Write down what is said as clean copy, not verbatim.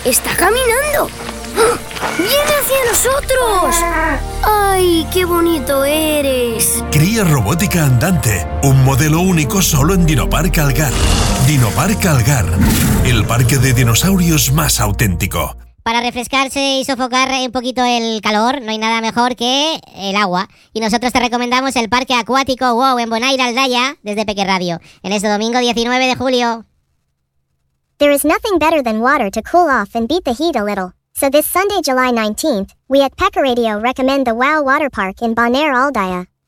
¡Está caminando! ¡Viene hacia nosotros! ¡Ay, qué bonito eres! Cría robótica andante, un modelo único solo en Dinopark Algar. Dinopark Algar, el parque de dinosaurios más auténtico. Para refrescarse y sofocar un poquito el calor, no hay nada mejor que el agua. Y nosotros te recomendamos el Parque Acuático WOW en Bonaire, Aldaya, desde Peque Radio, en este domingo 19 de julio. There is nothing better than water to cool off and beat the heat a little. So this Sunday, July 19th, we at Pecker Radio recommend the WOW Water Park in Bonaire, Aldaya.